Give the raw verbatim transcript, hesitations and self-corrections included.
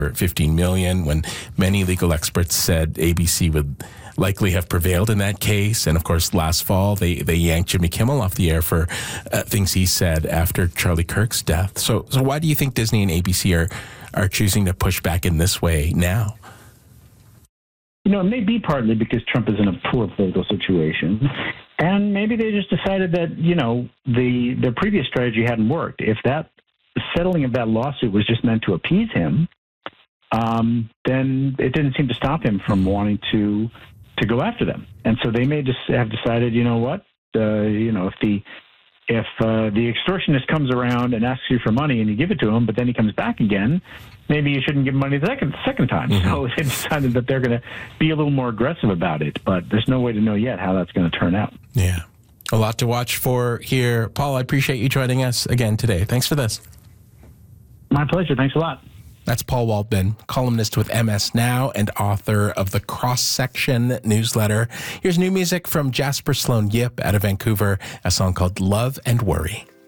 fifteen million dollars, when many legal experts said A B C would likely have prevailed in that case. And of course, last fall, they, they yanked Jimmy Kimmel off the air for uh, things he said after Charlie Kirk's death. So so why do you think Disney and A B C are, are choosing to push back in this way now? You know, it may be partly because Trump is in a poor political situation. And maybe they just decided that, you know, the their previous strategy hadn't worked. If that settling of that lawsuit was just meant to appease him, um, then it didn't seem to stop him from wanting to to go after them. And so they may just have decided, you know what, uh, you know, if the if uh, the extortionist comes around and asks you for money and you give it to him, but then he comes back again, maybe you shouldn't give him money the second, second time. Mm-hmm. So they decided that they're going to be a little more aggressive about it, but there's no way to know yet how that's going to turn out. Yeah. A lot to watch for here. Paul, I appreciate you joining us again today. Thanks for this. My pleasure. Thanks a lot. That's Paul Waldman, columnist with M S Now and author of the Cross Section newsletter. Here's new music from Jasper Sloan Yip out of Vancouver, a song called Love and Worry.